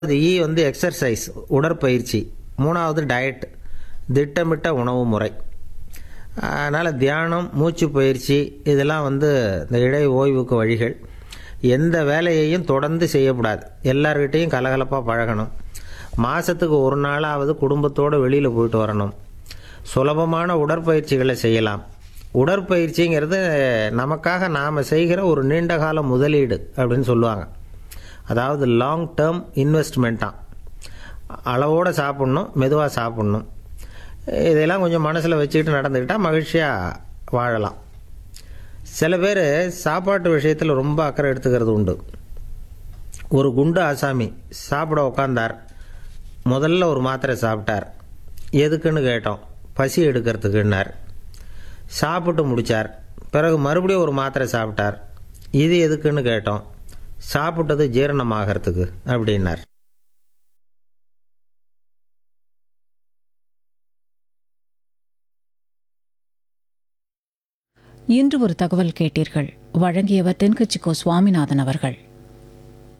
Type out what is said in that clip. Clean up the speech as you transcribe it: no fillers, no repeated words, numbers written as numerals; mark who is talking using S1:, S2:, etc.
S1: அது வந்து எக்ஸர்சைஸ் உடற்பயிற்சி. 3வது டயட் திட்டமிட்ட உணவு முறை. அதனால் தியானம், மூச்சு பயிற்சி இதெல்லாம் இந்த இடை ஓய்வுக்கு வழிகள். எந்த வேலையையும் தொடர்ந்து செய்யக்கூடாது. எல்லார்கிட்டையும் கலகலப்பாக பழகணும். மாதத்துக்கு ஒரு நாளாவது குடும்பத்தோடு வெளியில் போயிட்டு வரணும். சுலபமான உடற்பயிற்சிகளை செய்யலாம். உடற்பயிற்சிங்கிறது நமக்காக நாம் செய்கிற ஒரு நீண்டகால முதலீடு அப்படின்னு சொல்லுவாங்க. அதாவது லாங் டேர்ம் இன்வெஸ்ட்மெண்ட்டாக. அளவோடு சாப்பிட்ணும், மெதுவாக சாப்பிட்ணும். இதெல்லாம் கொஞ்சம் மனசில் வச்சுக்கிட்டு நடந்துக்கிட்டால் மகிழ்ச்சியாக வாழலாம். சில பேர் சாப்பாட்டு விஷயத்தில் ரொம்ப அக்கறை எடுத்துக்கிறது உண்டு. ஒரு குண்டு ஆசாமி சாப்பிட உக்காந்தார். முதல்ல ஒரு மாத்திரை சாப்பிட்டார். எதுக்குன்னு கேட்டோம். பசி எடுக்கிறதுக்குன்னார். சாப்பிட்டு முடித்தார். பிறகு மறுபடியும் ஒரு மாத்திரை சாப்பிட்டார். இது எதுக்குன்னு கேட்டோம். சாப்பிட்டது ஜீரணமாகறதுக்கு அப்படின்னார்.
S2: இன்று ஒரு தகவல் கேட்டீர்கள். வழங்கியவர் தென்கட்சி கோ சுவாமிநாதன் அவர்கள்.